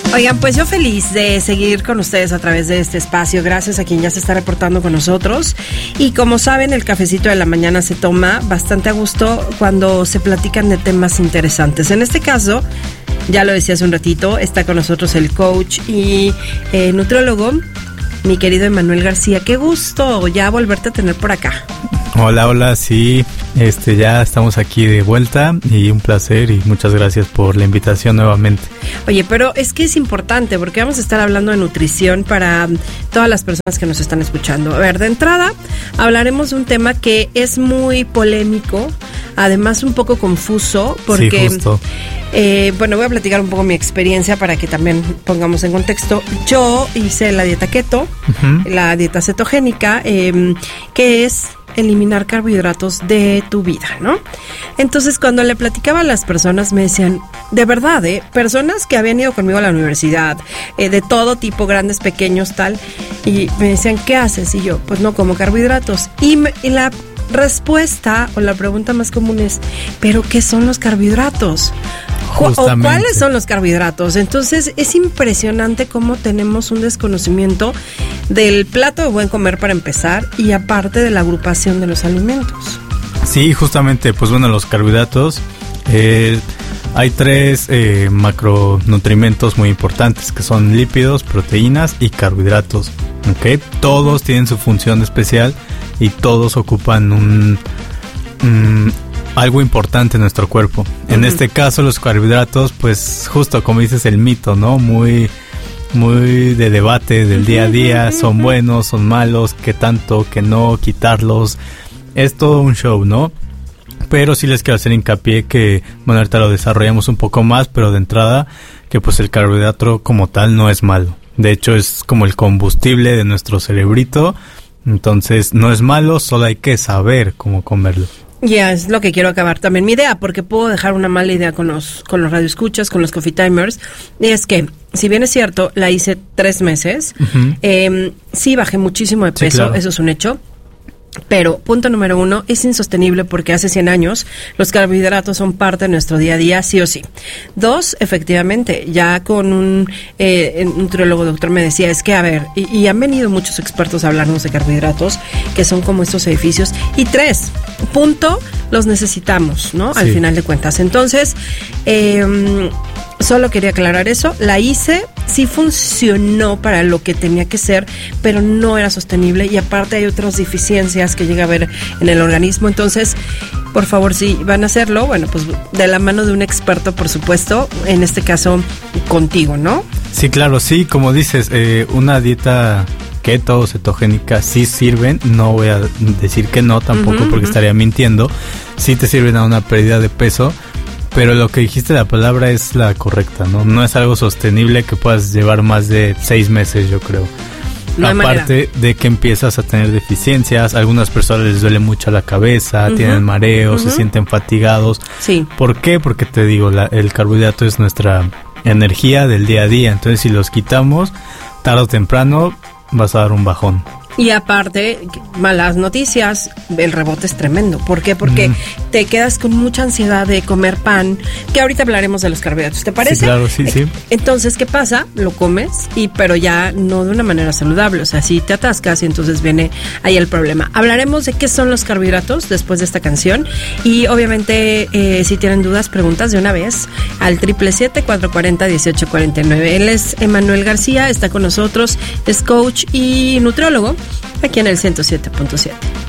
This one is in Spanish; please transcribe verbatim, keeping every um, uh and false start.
Oigan, pues yo feliz de seguir con ustedes a través de este espacio, gracias a quien ya se está reportando con nosotros. Y como saben, el cafecito de la mañana se toma bastante a gusto cuando se platican de temas interesantes. En este caso, ya lo decía hace un ratito, está con nosotros el coach y eh, nutriólogo, mi querido Emanuel García. Qué gusto ya volverte a tener por acá. Hola, hola, sí, este, ya estamos aquí de vuelta y un placer y muchas gracias por la invitación nuevamente. Oye, pero es que es importante porque vamos a estar hablando de nutrición para todas las personas que nos están escuchando. A ver, de entrada hablaremos de un tema que es muy polémico, además un poco confuso, porque, sí, justo. Eh, bueno, voy a platicar un poco mi experiencia para que también pongamos en contexto. Yo hice la dieta keto, uh-huh. la dieta cetogénica, eh, que es eliminar carbohidratos de tu vida, ¿no? Entonces, cuando le platicaba a las personas, me decían, de verdad, ¿eh? Personas que habían ido conmigo a la universidad, eh, de todo tipo, grandes, pequeños, tal, y me decían, ¿qué haces? Y yo, pues no como carbohidratos. Y, me, y la respuesta o la pregunta más común es, ¿pero qué son los carbohidratos? Justamente. ¿O cuáles son los carbohidratos? Entonces es impresionante cómo tenemos un desconocimiento del plato de buen comer para empezar y aparte de la agrupación de los alimentos. Sí, justamente, pues bueno, los carbohidratos, eh, hay tres eh, macronutrimentos muy importantes que son lípidos, proteínas y carbohidratos, ¿ok? Todos tienen su función especial y todos ocupan un... un algo importante en nuestro cuerpo. En uh-huh. este caso, los carbohidratos, pues justo como dices, el mito, ¿no? Muy, muy de debate del día a día. Son buenos, son malos, qué tanto, qué no, quitarlos. Es todo un show, ¿no? Pero sí les quiero hacer hincapié que, bueno, ahorita lo desarrollamos un poco más, pero de entrada, que pues el carbohidrato como tal no es malo. De hecho, es como el combustible de nuestro cerebrito. Entonces, no es malo, solo hay que saber cómo comerlo. Ya, yeah, es lo que quiero acabar también mi idea, porque puedo dejar una mala idea con los con los radioescuchas, con los coffee timers, y es que, si bien es cierto, la hice tres meses, uh-huh. eh, sí bajé muchísimo de peso, sí, claro. Eso es un hecho. Pero, punto número uno, es insostenible porque hace cien años los carbohidratos son parte de nuestro día a día, sí o sí. Dos, efectivamente, ya con un eh, nutriólogo doctor me decía, es que, a ver, y, y han venido muchos expertos a hablarnos de carbohidratos, que son como estos edificios. Y tres, punto, los necesitamos, ¿no? Sí. Al final de cuentas. Entonces, eh... solo quería aclarar eso, la hice, sí funcionó para lo que tenía que ser, pero no era sostenible y aparte hay otras deficiencias que llega a haber en el organismo. Entonces, por favor, si van a hacerlo, bueno, pues de la mano de un experto, por supuesto, en este caso contigo, ¿no? Sí, claro, sí, como dices, eh, una dieta keto o cetogénica sí sirven, no voy a decir que no tampoco, uh-huh, porque uh-huh. estaría mintiendo, sí te sirven a una pérdida de peso. Pero lo que dijiste, la palabra es la correcta, ¿no? No es algo sostenible que puedas llevar más de seis meses, yo creo. No Aparte de que empiezas a tener deficiencias, a algunas personas les duele mucho la cabeza, uh-huh. tienen mareos, uh-huh. se sienten fatigados. Sí. ¿Por qué? Porque te digo, la, el carbohidrato es nuestra energía del día a día. Entonces, si los quitamos, tarde o temprano vas a dar un bajón. Y aparte, malas noticias, el rebote es tremendo. ¿Por qué? Porque mm. te quedas con mucha ansiedad de comer pan, que ahorita hablaremos de los carbohidratos, ¿te parece? Sí, claro, sí, sí. Entonces, ¿qué pasa? Lo comes, y pero ya no de una manera saludable, o sea, si te atascas y entonces viene ahí el problema. Hablaremos de qué son los carbohidratos después de esta canción y obviamente eh, si tienen dudas, preguntas de una vez al triple siete, cuatro cuatro cero, dieciocho cuarenta y nueve. Él es Emanuel García, está con nosotros, es coach y nutriólogo aquí en el ciento siete punto siete.